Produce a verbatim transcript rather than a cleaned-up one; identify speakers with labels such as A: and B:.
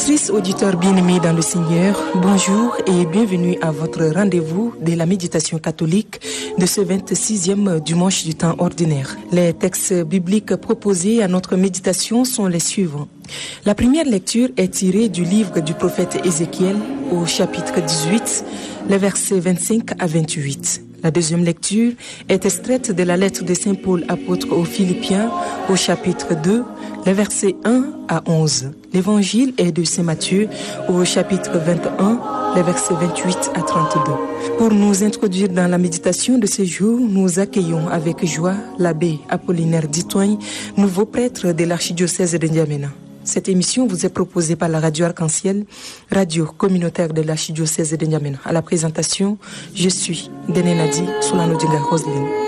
A: Auditrices, auditeurs bien-aimés dans le Seigneur, bonjour et bienvenue à votre rendez-vous de la méditation catholique de ce vingt-sixième dimanche du temps ordinaire. Les textes bibliques proposés à notre méditation sont les suivants. La première lecture est tirée du livre du prophète Ézéchiel au chapitre dix-huit, les versets vingt-cinq à vingt-huit. La deuxième lecture est extraite de la lettre de Saint Paul apôtre aux Philippiens au chapitre deux, les versets un à onze. L'évangile est de Saint Matthieu au chapitre vingt et un, les versets vingt-huit à trente-deux. Pour nous introduire dans la méditation de ce jour, nous accueillons avec joie l'abbé Apollinaire Ditoigne, nouveau prêtre de l'archidiocèse de N'Djamena. Cette émission vous est proposée par la radio Arc-en-Ciel, radio communautaire de l'archidiocèse de N'Djamena. À la présentation, je suis Dene Nadi Soulano Djinga Roseline.